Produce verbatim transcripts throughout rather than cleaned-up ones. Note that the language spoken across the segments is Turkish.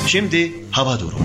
Şimdi hava durumu.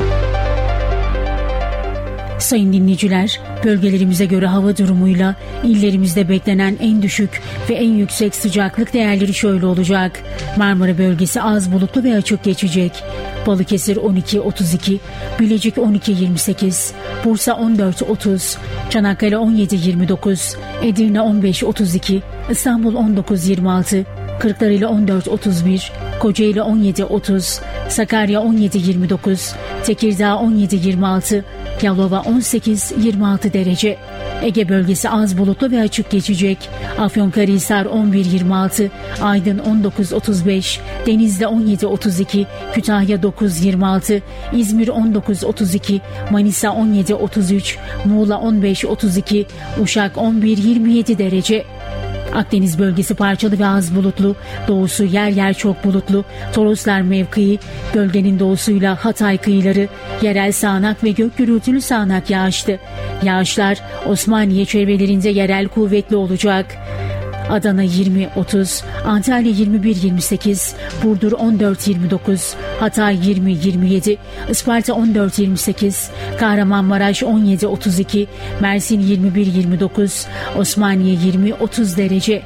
Sayın dinleyiciler, bölgelerimize göre hava durumuyla illerimizde beklenen en düşük ve en yüksek sıcaklık değerleri şöyle olacak. Marmara bölgesi az bulutlu ve açık geçecek. Balıkesir on iki otuz iki, Bilecik on iki yirmi sekiz, Bursa on dört otuz, Çanakkale on yedi yirmi dokuz, Edirne on beş otuz iki, İstanbul on dokuz yirmi altı, Kırklareli on dört otuz bir, Kocaeli on yedi otuz, Sakarya on yedi yirmi dokuz, Tekirdağ on yedi yirmi altı, Yalova on sekiz yirmi altı derece. Ege bölgesi az bulutlu ve açık geçecek. Afyonkarahisar on bir yirmi altı, Aydın on dokuz otuz beş, Denizli on yedi otuz iki, Kütahya dokuz yirmi altı, İzmir on dokuz otuz iki, Manisa on yedi otuz üç, Muğla on beş otuz iki, Uşak on bir yirmi yedi derece. Akdeniz bölgesi parçalı ve az bulutlu, doğusu yer yer çok bulutlu, Toroslar mevkii, bölgenin doğusuyla Hatay kıyıları, yerel sağanak ve gök gürültülü sağanak yağışlı. Yağışlar Osmaniye çevrelerinde yerel kuvvetli olacak. Adana yirmi otuz, Antalya yirmi bir yirmi sekiz, Burdur on dört yirmi dokuz, Hatay yirmi yirmi yedi, Isparta on dört yirmi sekiz, Kahramanmaraş on yedi otuz iki, Mersin yirmi bir yirmi dokuz, Osmaniye yirmi otuz derece.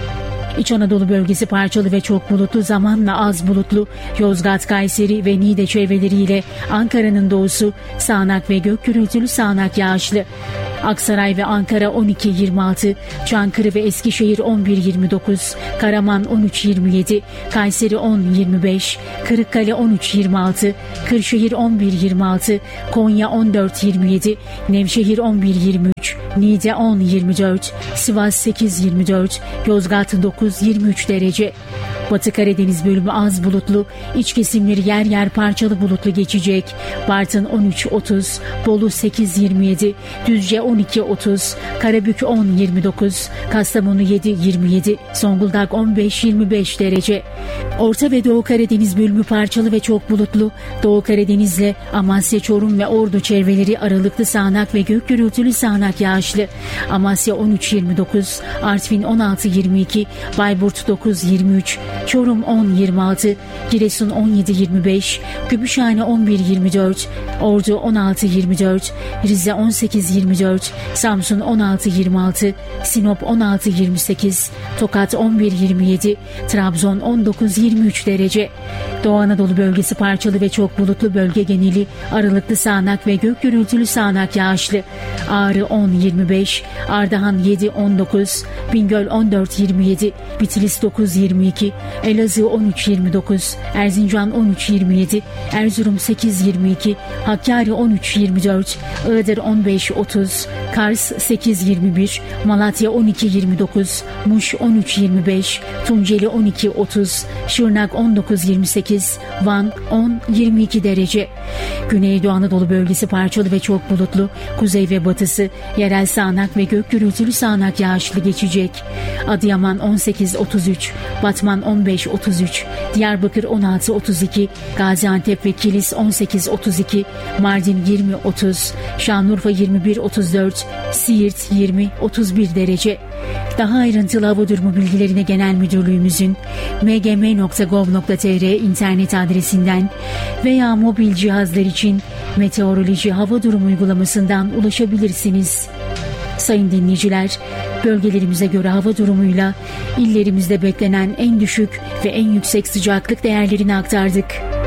İç Anadolu bölgesi parçalı ve çok bulutlu, zamanla az bulutlu. Yozgat, Kayseri ve Niğde çevreleriyle Ankara'nın doğusu sağanak ve gök gürültülü sağanak yağışlı. Aksaray ve Ankara on iki yirmi altı, Çankırı ve Eskişehir on bir yirmi dokuz, Karaman on üç yirmi yedi, Kayseri on yirmi beş, Kırıkkale on üç yirmi altı, Kırşehir on bir yirmi altı, Konya on dört yirmi yedi, Nevşehir on bir yirmi üç, Niğde on yirmi dört, Sivas sekiz yirmi dört, Yozgat dokuz yirmi üç derece. Batı Karadeniz bölümü az bulutlu, iç kesimleri yer yer parçalı bulutlu geçecek. Bartın on üç otuz, Bolu sekiz yirmi yedi, Düzce on iki otuz, Karabük on yirmi dokuz, Kastamonu yedi yirmi yedi, Zonguldak on beş yirmi beş derece. Orta ve Doğu Karadeniz bölümü parçalı ve çok bulutlu. Doğu Karadeniz'le Amasya, Çorum ve Ordu çevreleri aralıklı sağanak ve gök gürültülü sağanak yağışlı. Amasya on üç yirmi dokuz, Artvin on altı yirmi iki, Bayburt dokuz yirmi üç, Çorum on yirmi altı, Giresun on yedi yirmi beş, Gümüşhane on bir yirmi dört, Ordu on altı yirmi dört, Rize on sekiz yirmi dört, Samsun on altı yirmi altı, Sinop on altı yirmi sekiz, Tokat on bir yirmi yedi, Trabzon on dokuz yirmi üç derece. Doğu Anadolu bölgesi parçalı ve çok bulutlu, bölge geneli aralıklı sağanak ve gök gürültülü sağanak yağışlı. Ağrı on yirmi beş, Ardahan yedi on dokuz, Bingöl on dört yirmi yedi, Bitlis dokuz yirmi iki, Elazığ on üç yirmi dokuz, Erzincan on üç yirmi yedi, Erzurum sekiz yirmi iki, Hakkari on üç yirmi dört, Iğdır on beş otuz, Kars sekiz yirmi bir, Malatya on iki yirmi dokuz, Muş on üç yirmi beş, Tunceli on iki otuz, Şırnak on dokuz yirmi sekiz, Van on yirmi iki derece. Güneydoğu Anadolu bölgesi parçalı ve çok bulutlu, kuzey ve batısı yerel sağanak ve gök gürültülü sağanak yağışlı geçecek. Adıyaman on sekiz otuz üç, Batman on beş otuz üç, Diyarbakır on altı otuz iki, Gaziantep ve Kilis on sekiz otuz iki, Mardin yirmi otuz, Şanlıurfa yirmi bir otuz dört, Siirt yirmi otuz bir derece. Daha ayrıntılı hava durumu bilgilerine Genel Müdürlüğümüzün m g m nokta gov nokta t r internet adresinden veya mobil cihazlar için meteoroloji hava durumu uygulamasından ulaşabilirsiniz. Sayın dinleyiciler, bölgelerimize göre hava durumuyla illerimizde beklenen en düşük ve en yüksek sıcaklık değerlerini aktardık.